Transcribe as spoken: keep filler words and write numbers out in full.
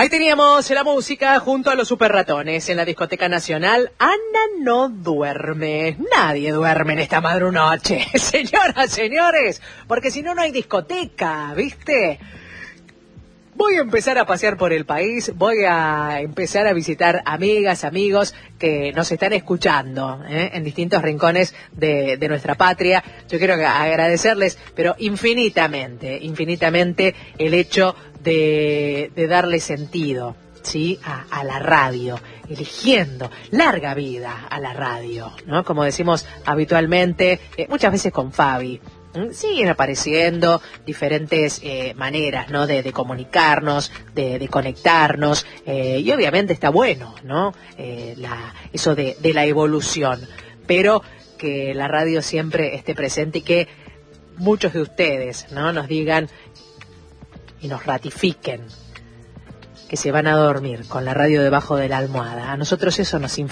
Ahí teníamos la música junto a los Super Ratones en la Discoteca Nacional. Ana no duerme. Nadie duerme en esta madrunoche. Señoras, señores, porque si no, no hay discoteca, ¿viste? Voy a empezar a pasear por el país, voy a empezar a visitar amigas, amigos que nos están escuchando ¿eh? en distintos rincones de, de nuestra patria. Yo quiero agradecerles, pero infinitamente, infinitamente el hecho de, de darle sentido, ¿sí? a, a la radio, eligiendo larga vida a la radio, ¿no? Como decimos habitualmente, eh, muchas veces con Fabi. Siguen apareciendo diferentes eh, maneras, ¿no? De, de comunicarnos, de, de conectarnos, eh, y obviamente está bueno, ¿no? Eh, la, eso de, de la evolución, pero que la radio siempre esté presente y que muchos de ustedes, ¿no? Nos digan y nos ratifiquen que se van a dormir con la radio debajo de la almohada. A nosotros eso nos